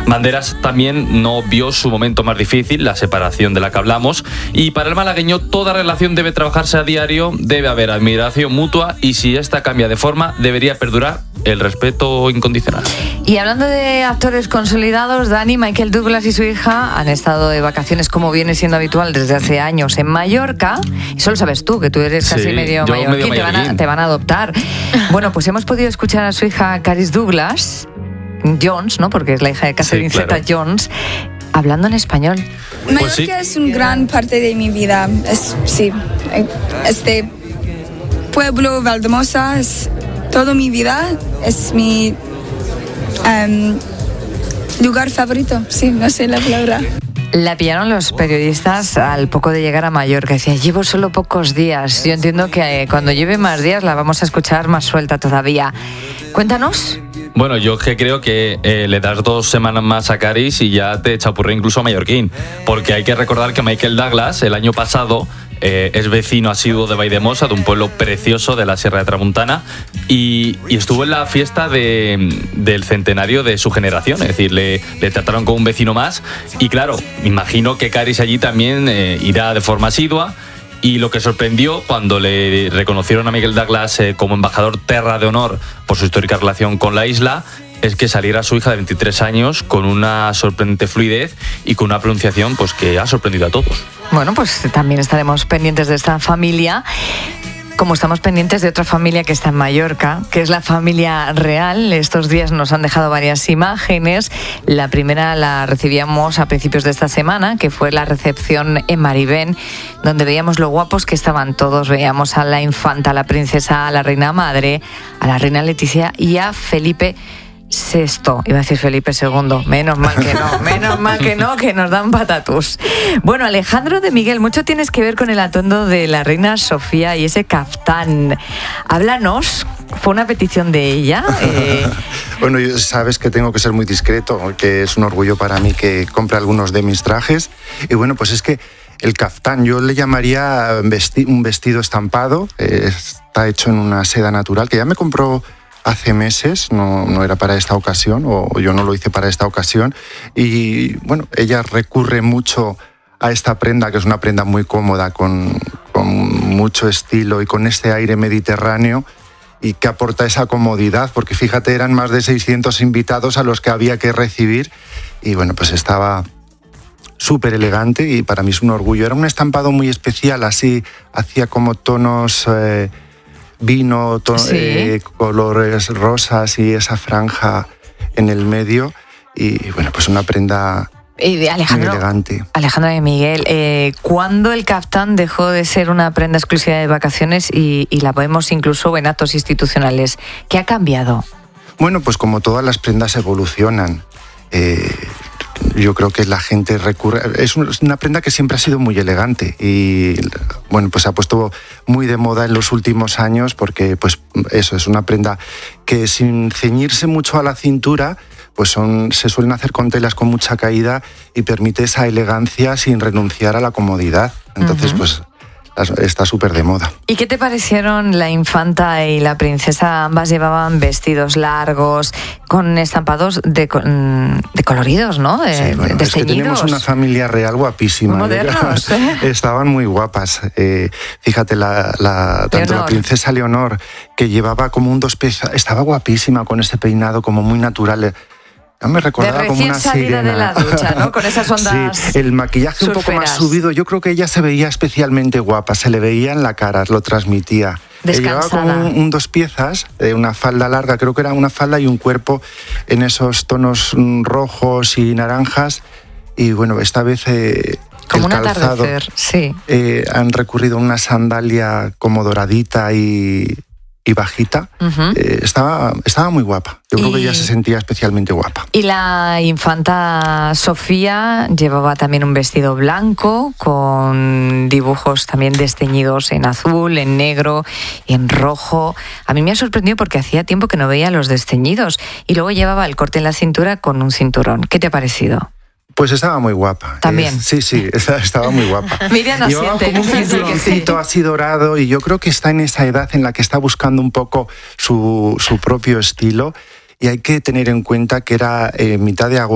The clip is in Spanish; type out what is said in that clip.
Banderas también no vio su momento más difícil, la separación de la que hablamos, y para el malagueño toda relación debe trabajarse a diario, debe haber admiración mutua y si esta cambia de forma debería perdurar el respeto incondicional. Y hablando de actores consolidados, Dani, Michael Douglas y su hija han estado de vacaciones, como viene siendo habitual desde hace años, en Mallorca. Y eso lo sabes tú, que tú eres casi medio mallorquín, te van a adoptar. Bueno, pues hemos podido escuchar a su hija Caris Douglas Jones, ¿no? Porque es la hija de Catherine Zeta-Jones, hablando en español. Mallorca es una gran parte de mi vida. Este pueblo, Valldemossa, es toda mi vida. Es mi lugar favorito. Sí, no sé la palabra. La pillaron los periodistas al poco de llegar a Mallorca. Decía, llevo solo pocos días. Yo entiendo que cuando lleve más días la vamos a escuchar más suelta todavía. Cuéntanos. Bueno, yo creo que le das 2 semanas más a Caris y ya te chapurré incluso a mallorquín. Porque hay que recordar que Michael Douglas el año pasado es vecino asiduo de Valldemossa, de un pueblo precioso de la Sierra de Tramuntana, y estuvo en la fiesta del centenario de su generación. Es decir, le trataron como un vecino más. Y claro, me imagino que Caris allí también irá de forma asidua. Y lo que sorprendió cuando le reconocieron a Michael Douglas como embajador terra de honor por su histórica relación con la isla es que saliera su hija de 23 años con una sorprendente fluidez y con una pronunciación pues que ha sorprendido a todos. Bueno, pues también estaremos pendientes de esta familia, como estamos pendientes de otra familia que está en Mallorca, que es la familia real. Estos días nos han dejado varias imágenes. La primera la recibíamos a principios de esta semana, que fue la recepción en Marivén, donde veíamos lo guapos que estaban todos. Veíamos a la infanta, a la princesa, a la reina madre, a la reina Leticia y a Felipe VI, iba a decir Felipe II, menos mal que no, que nos dan patatús. Bueno, Alejandro de Miguel, mucho tienes que ver con el atuendo de la reina Sofía y ese caftán. Háblanos, ¿fue una petición de ella? Bueno, sabes que tengo que ser muy discreto, que es un orgullo para mí que compre algunos de mis trajes. Y bueno, pues es que el caftán, yo le llamaría un vestido estampado, está hecho en una seda natural, que ya me compró hace meses, no era para esta ocasión, o yo no lo hice para esta ocasión, y bueno, ella recurre mucho a esta prenda, que es una prenda muy cómoda, con mucho estilo y con este aire mediterráneo, y que aporta esa comodidad, porque fíjate, eran más de 600 invitados a los que había que recibir, y bueno, pues estaba súper elegante, y para mí es un orgullo. Era un estampado muy especial, así, hacía como tonos vino, colores rosas y esa franja en el medio, y bueno, pues una prenda muy elegante. Alejandro de Miguel, ¿cuándo el caftán dejó de ser una prenda exclusiva de vacaciones y la podemos incluso en actos institucionales? ¿Qué ha cambiado? Bueno, pues como todas las prendas evolucionan. Yo creo que la gente recurre... Es una prenda que siempre ha sido muy elegante y, bueno, pues se ha puesto muy de moda en los últimos años porque, pues, eso, es una prenda que sin ceñirse mucho a la cintura, pues se suelen hacer con telas con mucha caída y permite esa elegancia sin renunciar a la comodidad. Entonces, pues, está súper de moda. ¿Y qué te parecieron la infanta y la princesa? Ambas llevaban vestidos largos con estampados de coloridos, ¿no? Sí, bueno, es que tenemos una familia real guapísima. Muy modernos, Estaban muy guapas. Fíjate, tanto la princesa Leonor, que llevaba como un 2 piezas, estaba guapísima con ese peinado como muy natural. Me recordaba como una sirena. De la ducha, ¿no? Con esas ondas. Sí, el maquillaje surferas. Un poco más subido. Yo creo que ella se veía especialmente guapa, se le veía en la cara, lo transmitía. Descansada. Llevaba como un 2 piezas, una falda larga, creo que era una falda y un cuerpo en esos tonos rojos y naranjas. Y bueno, esta vez como el un calzado, atardecer, sí. Han recurrido a una sandalia como doradita y bajita. Estaba muy guapa. Yo creo que ella se sentía especialmente guapa. Y la infanta Sofía llevaba también un vestido blanco con dibujos también desteñidos en azul, en negro, en rojo. A mí me ha sorprendido porque hacía tiempo que no veía los desteñidos. Y luego llevaba el corte en la cintura con un cinturón. ¿Qué te ha parecido? Pues estaba muy guapa. También. Sí, estaba muy guapa. Miriam llevaba como un cinturoncito así dorado y yo creo que está en esa edad en la que está buscando un poco su propio estilo y hay que tener en cuenta que era mitad de agosto.